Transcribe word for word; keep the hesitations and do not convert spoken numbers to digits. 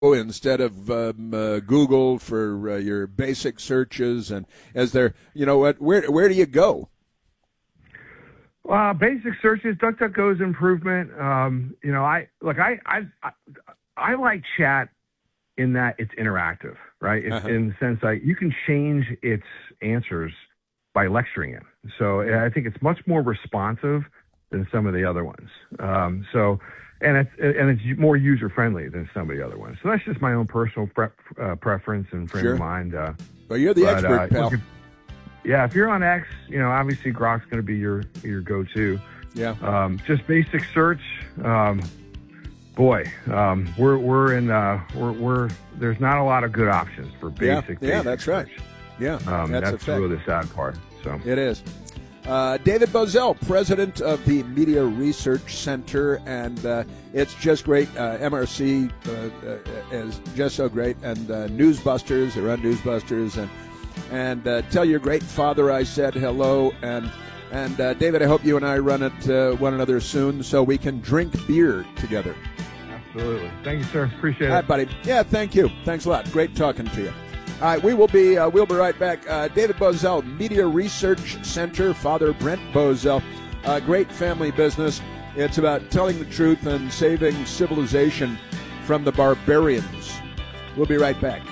instead of um, uh, Google for uh, your basic searches? And as there, you know what, where where do you go? Uh, basic searches, DuckDuckGo's improvement. Um, you know, I look, I, I, I, I like chat in that it's interactive, right? It's, Uh-huh. in the sense that you can change its answers by lecturing it. So I think it's much more responsive than some of the other ones. Um, so, and it's and it's more user friendly than some of the other ones. So that's just my own personal pre- uh, preference and frame Sure. of mind. Uh, Well, you're the but, expert, uh, pal. look, if- yeah, if you're on X, you know, obviously Grok's going to be your your go-to. Yeah. Um, just basic search. Um, boy, um, we're we're in uh, we're we're there's not a lot of good options for Yeah, basic. yeah, basic that's right. search. Yeah, Um, that's, that's a fact. really the sad part. So It is. Uh, David Bozell, president of the Media Research Center, and uh, it's just great. Uh, M R C uh, uh, is just so great, and uh, Newsbusters, they run Newsbusters, and and uh, tell your great father I said hello, and and uh, David, I hope you and I run it uh, one another soon so we can drink beer together. absolutely. Thank you, sir. Appreciate All it. right, buddy. Yeah, thank you. Thanks a lot. Great talking to you. All right, we will be uh, we'll be right back. Uh, David Bozell, Media Research Center, Father Brent Bozell, uh, great family business. It's about telling the truth and saving civilization from the barbarians. We'll be right back.